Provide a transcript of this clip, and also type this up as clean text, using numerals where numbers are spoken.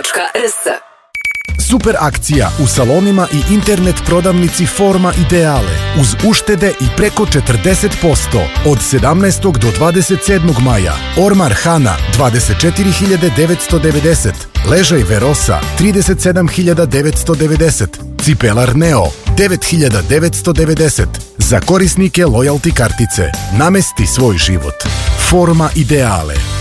Forma.rs. Super akcija u salonima i internet prodavnici Forma Ideale uz uštede i preko 40% od 17. do 27. maja. Ormar Hana 24.990, ležaj Verosa 37.990, cipelar Neo 9.990. Za korisnike lojalty kartice namesti svoj život. Forma Ideale.